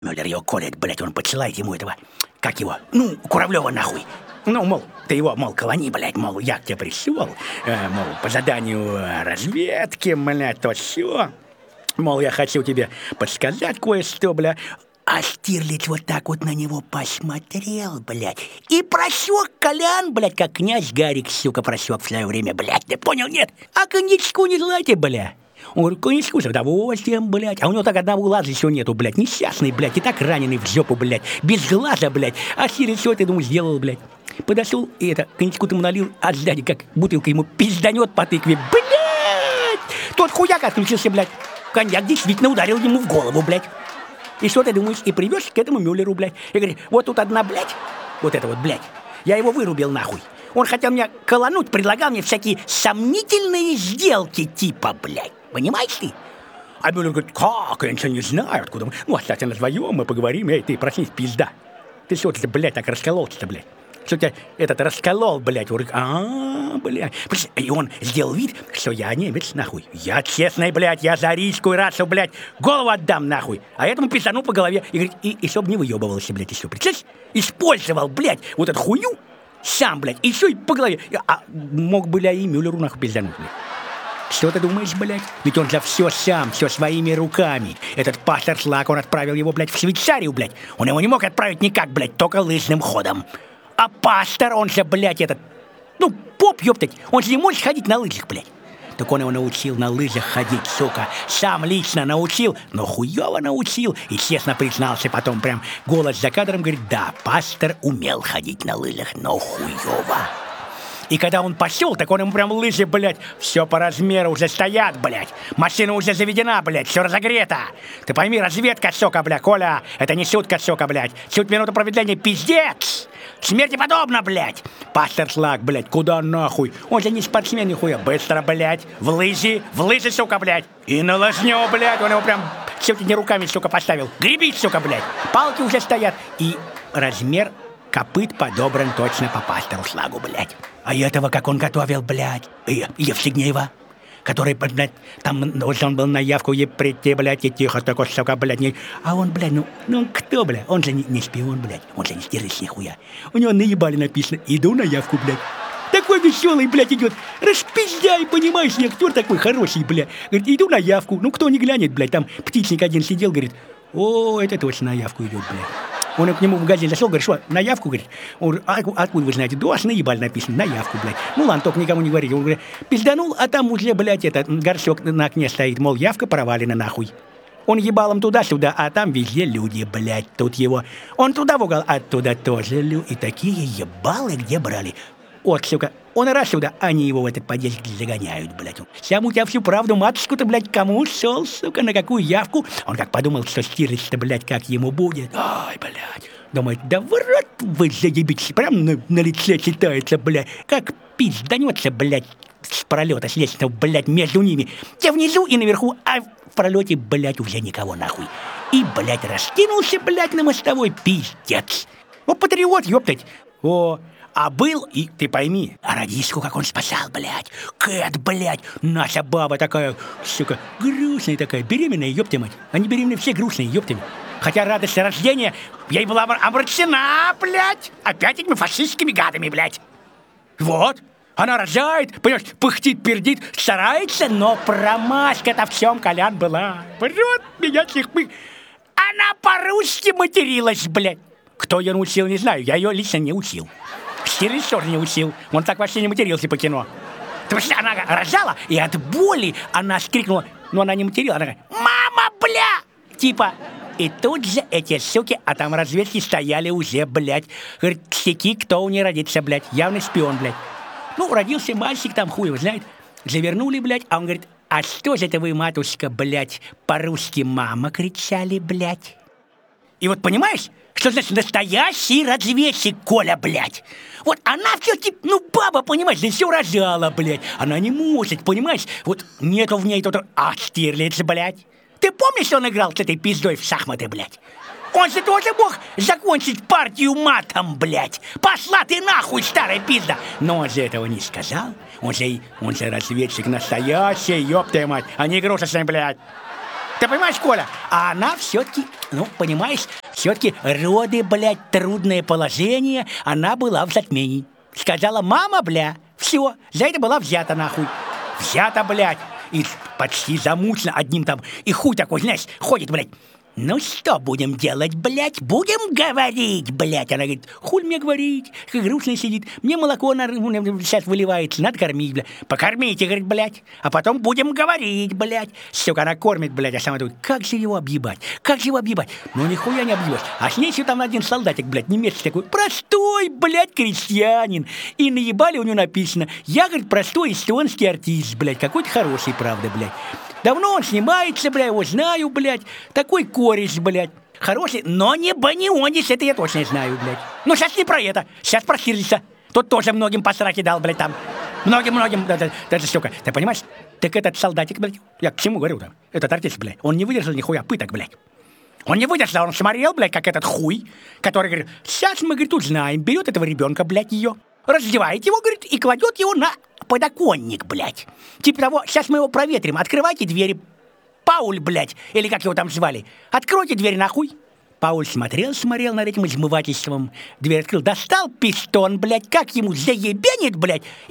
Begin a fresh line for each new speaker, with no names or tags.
Мюллер его колет, блядь, он подсылает ему этого, как его, ну, Куравлева нахуй. Ну, мол, ты его, мол, колони, блядь, мол, я к тебе пришел, мол, по заданию разведки, блядь, то все. Мол, я хочу тебе подсказать кое-что, бля. А Штирлиц вот так вот на него посмотрел, блядь, и просек Колян, блядь, как князь Гарик, сука, просек в свое время, блядь, ты понял, нет? А коньячку не желаете, бля? Он говорит, коньячку с удовольствием, блядь. А у него так одного глаза еще нету, блядь, несчастный, блядь, и так раненый в жопу, блядь, без глаза, блядь. А Штирлиц что ты, думаю, сделал, блядь? Подошел и это, коньячку-то ему налил, а сзади как бутылка ему пизданет по тыкве, блядь! Тот хуяк отключился, блядь. Коньяк действительно ударил ему в голову, блядь. И что ты думаешь? И привез к этому Мюллеру, блядь. И говорит, вот тут одна, блядь, вот это вот, блядь, я его вырубил нахуй. Он хотел меня колонуть, предлагал мне всякие сомнительные сделки типа, блядь. Понимаешь ты? А Мюллер говорит, как? Я ничего не знаю, откуда мы. Ну, оставьте нас вдвоем, мы поговорим. Эй, ты, проснись, пизда. Ты что ты, блядь, так раскололся-то, блядь? Что тебя этот расколол, блядь, блядь. И он сделал вид, что я немец, нахуй. Я честный, блядь, я за арийскую расу, блядь, голову отдам, нахуй. А этому пиздану по голове. И говорит, и чтоб не выебывался, блядь, еще. Представляешь? Использовал, блядь, вот эту хую сам, блядь, и все, и по голове. А мог, блядь, и Мюллеру, нахуй, пиздануть, блядь. Что ты думаешь, блядь? Ведь он же все сам, все своими руками. Этот пастор Шлак, он отправил его, блядь, в Швейцарию, блядь. Он его не мог отправить никак, блядь, только лыжным ходом. А пастор, он же, блядь, этот, ну, поп, ёптать, он же не может ходить на лыжах, блядь. Так он его научил на лыжах ходить, сука. Сам лично научил, но хуёво научил. И честно признался потом, прям голос за кадром говорит, да, пастор умел ходить на лыжах, но хуёво. И когда он пошел, так он ему прям лыжи, блядь, все по размеру уже стоят, блядь. Машина уже заведена, блядь, все разогрето. Ты пойми, разведка, сука, блядь, Коля, это не шутка, сука, блядь. Чуть минуту промедления, пиздец. Смерти подобно, блядь. Пастор Шлак, блядь, куда нахуй? Он же не спортсмен, нихуя. Быстро, блядь, в лыжи, сука, блядь. И на лыжню, блядь, он его прям чуть не руками, сука, поставил. Греби, сука, блядь. Палки уже стоят. И размер копыт подобран точно по пастору Шлагу, блядь. А этого, как он готовил, блядь, Евстигнеева, который, блядь, там должен был на явку прийти, блядь, и тихо такой, сука, блядь, не... А он, блядь, ну кто, блядь? Он же не шпион, блядь, он же не Штирлиц нихуя. У него наебали написано, иду на явку, блядь. Такой веселый, блядь, идет, распиздяй, понимаешь, не актер такой хороший, блядь. Говорит, иду на явку, ну кто не глянет, блядь, там птичник один сидел, говорит, о, это точно на явку идет, блядь. Он к нему в магазин зашел, говорит, что, на явку, говорит? Он говорит, откуда вы знаете? Да у вас наебаль написано, на явку, блядь. Ну ладно, только никому не говорите. Он говорит, пизданул, а там уже, блядь, этот горшок на окне стоит, мол, явка провалена нахуй. Он ебалом туда-сюда, а там везде люди, блядь, тут его. Он туда в угол, оттуда тоже люди. И такие ебалы где брали? Вот, сука, он раз сюда, они его в этот подъезд загоняют, блядь. Сам у тебя всю правду, матушку-то, блядь, кому шел, сука, на какую явку? Он как подумал, что Штирлиц-то, блядь, как ему будет. Ай, блядь. Думает, да в рот вы заебитесь, прям на лице читается, блядь. Как пизданется, блядь, с пролета, с лестницы, блядь, между ними. Те внизу и наверху, а в пролете, блядь, уже никого нахуй. И, блядь, раскинулся, блядь, на мостовой, пиздец. Ну, патриот, ёптать. О, а был, и ты пойми, а радистку как он спасал, блядь. Кэт, блядь, наша баба такая, сука, грустная такая, беременная, ёпта мать. Они беременные все грустные, ёпта мать. Хотя радость рождения ей была омрачена, блядь, опять этими фашистскими гадами, блядь. Вот, она рожает, понимаешь, пыхтит, пердит, старается, но промашка-то в чем, Колян, была. Врет меня всех Она по-русски материлась, блядь. Кто ее научил, не знаю, я ее лично не учил. Штирлиц тоже не учил, он так вообще не матерился по кино. Потому что она рожала, и от боли она скрикнула, но она не материла, она говорит, мама, бля! Типа, и тут же эти суки, а там разведки стояли уже, блядь. Говорит, ксяки, кто у нее родится, блядь, явный шпион, блядь. Ну, родился мальчик, там хуй его знает. Завернули, блядь, а он говорит, а что же это вы, матушка, блядь, по-русски мама кричали, блядь? И вот понимаешь, что значит настоящий разведчик, Коля, блядь? Вот она все типа, ну баба, понимаешь, да все рожала, блядь. Она не может, понимаешь? Вот нету в ней тут, а Штирлиц, блядь. Ты помнишь, что он играл с этой пиздой в шахматы, блядь? Он же тоже мог закончить партию матом, блядь. Пошла ты нахуй, старая пизда. Но он же этого не сказал. Он же разведчик настоящий, ёптая мать, а не игрушечный, блядь. Ты понимаешь, Коля? А она все-таки, ну, понимаешь, все-таки роды, блядь, трудное положение, она была в затмении. Сказала: мама, бля, все, за это была взята нахуй. Взята, блядь, и почти замучена одним там, и хуй такой, знаешь, ходит, блядь. Ну что будем делать, блядь? Будем говорить, блядь? Она говорит: хуй мне говорить, как грустно сидит. Мне молоко сейчас выливается, надо кормить, блядь. Покормите, говорит, блядь. А потом будем говорить, блядь. Сука, она кормит, блядь, а сама думает: как же его объебать? Как же его объебать? Ну нихуя не объебать. А с ней еще там один солдатик, блядь, немецкий такой, простой, блядь, крестьянин. И наебали у него написано: я, говорит, простой эстонский артист, блядь. Какой-то хороший, правда, блядь. Давно он снимается, бля, его знаю, блядь. Такой кореш, блядь. Хороший, но не банионис, это я точно знаю, блядь. Ну, сейчас не про это, сейчас про Штирлица. Тот тоже многим по сраке дал, блядь, там. Многим, даже, сука. Ты понимаешь? Так этот солдатик, блядь, я к чему говорю-то? Этот артист, блядь, он не выдержал нихуя пыток, блядь. Он не выдержал, он смотрел, блядь, как этот хуй, который говорит: сейчас мы, говорит, узнаем, берет этого ребенка, блядь, ее, раздевает его, говорит, и кладет его на подоконник, блядь. Типа того: сейчас мы его проветрим, открывайте двери. Пауль, блядь, или как его там звали, откройте дверь нахуй. Пауль смотрел над этим измывательством. Дверь открыл, достал пистон, блядь, как ему заебенит, блядь,